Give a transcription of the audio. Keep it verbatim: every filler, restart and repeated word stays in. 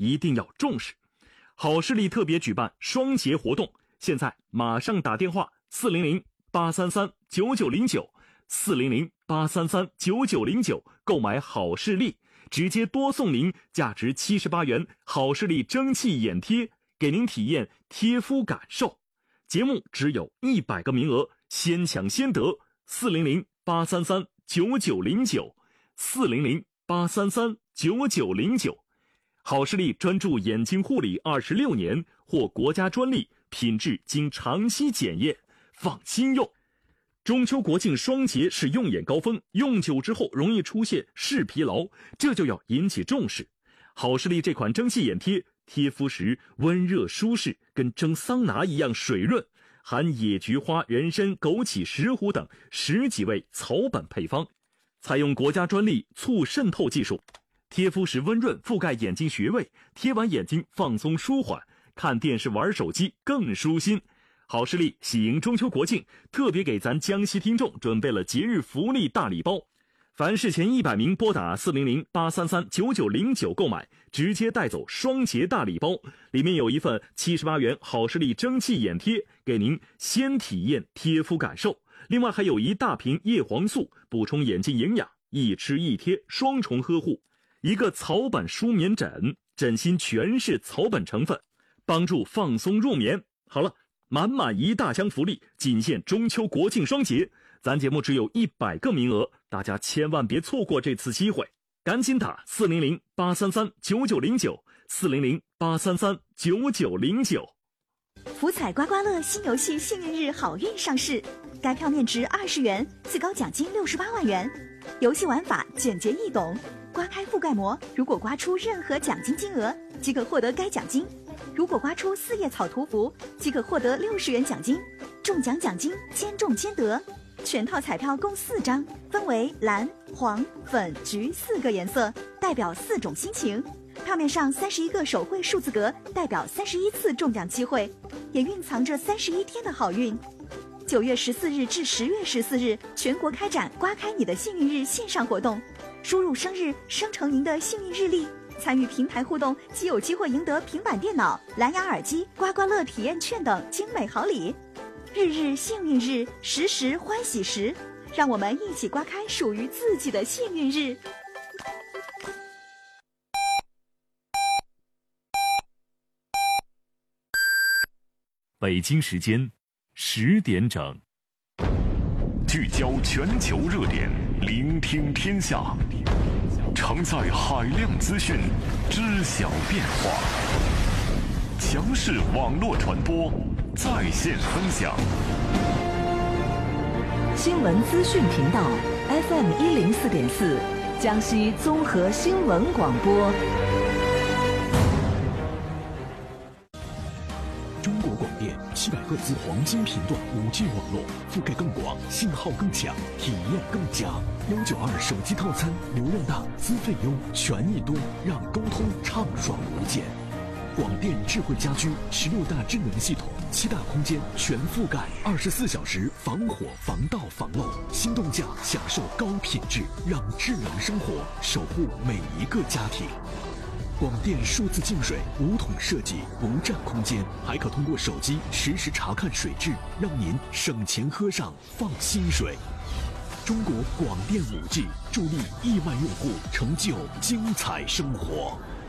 一定要重视。好视力特别举办双节活动，现在马上打电话四零零八三三九九零九 四零零八三三九九零九购买好视力，直接多送您价值七十八元好视力蒸汽眼贴，给您体验贴肤感受。节目只有一百个名额，先抢先得。四零零八三三九九零九 四零零八三三九九零九。好视力专注眼睛护理二十六年，获国家专利，品质经长期检验，放心用。中秋国庆双节是用眼高峰，用久之后容易出现视疲劳，这就要引起重视。好视力这款蒸汽眼贴，贴肤时温热舒适，跟蒸桑拿一样水润，含野菊花、人参、枸杞、石斛等十几味草本配方，采用国家专利促渗透技术，贴肤时温润，覆盖眼睛穴位，贴完眼睛放松舒缓，看电视玩手机更舒心。好视力喜迎中秋国庆，特别给咱江西听众准备了节日福利大礼包，凡是前一百名拨打四零零八三三九九零九购买，直接带走双节大礼包，里面有一份七十八元好视力蒸汽眼贴，给您先体验贴肤感受。另外还有一大瓶叶黄素，补充眼睛营养，一吃一贴双重呵护。一个草本舒眠枕，枕芯全是草本成分，帮助放松入眠。好了，满满一大箱福利，仅限中秋国庆双节，咱节目只有一百个名额，大家千万别错过这次机会，赶紧打四零零八三三九九零九 四零零八三三九九零九。 福彩刮刮乐新游戏幸运日好运上市，该票面值二十元，最高奖金六十八万元。游戏玩法简洁易懂，刮开覆盖膜，如果刮出任何奖金金额，即可获得该奖金。如果刮出四叶草图符，即可获得六十元奖金。中奖奖金兼中兼得。全套彩票共四张，分为蓝、黄、粉、橘四个颜色，代表四种心情。票面上三十一个手绘数字格，代表三十一次中奖机会，也蕴藏着三十一天的好运。九月十四日至十月十四日，全国开展刮开你的幸运日线上活动，输入生日生成您的幸运日历，参与平台互动即有机会赢得平板电脑、蓝牙耳机、刮刮乐体验券等精美好礼。日日幸运日，时时欢喜时，让我们一起刮开属于自己的幸运日。 北京时间十点整， 聚焦全球热点，聆听天下，承载海量资讯，知晓变化。强势网络传播，在线分享。 新闻资讯频道 F M 一零四点四，江西综合新闻广播。 中国广电七百赫兹黄金频段 五 G 网络，覆盖更广，信号更强，体验更佳。幺九二手机套餐，流量大，资费优，权益多，让沟通畅爽无间。广电智慧家居十六大智能系统，七大空间全覆盖，二十四小时防火防盗防漏，心动价享受高品质，让智能生活守护每一个家庭。广电数字净水无桶设计，不占空间，还可通过手机实时查看水质，让您省钱喝上放心水。中国广电 五 G 助力亿万用户成就精彩生活。